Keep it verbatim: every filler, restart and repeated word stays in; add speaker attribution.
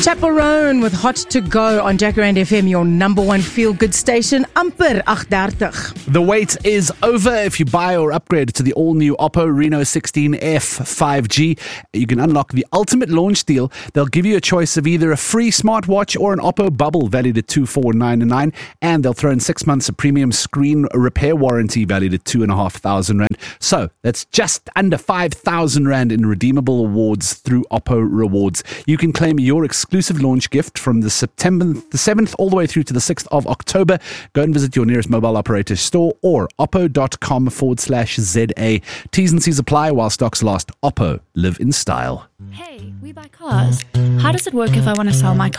Speaker 1: Chaperone with Hot to Go on Jacaranda F M, your number one feel-good station. Amper eight thirty.
Speaker 2: The wait is over. If you buy or upgrade to the all-new Oppo Reno sixteen F five G, you can unlock the ultimate launch deal. They'll give you a choice of either a free smartwatch or an Oppo Bubble valued at two thousand four hundred ninety-nine, and they'll throw in six months of premium screen repair warranty valued at two thousand five hundred rand. So that's just under five thousand rand in redeemable awards through Oppo Rewards. You can claim your exclusive launch gift from the September the seventh all the way through to the sixth of October. Go and visit your nearest mobile operator store or oppo.com forward slash ZA. T's and C's apply while stocks last. Oppo, live in style.
Speaker 3: Hey, we buy cars. How does it work if I want to sell my car?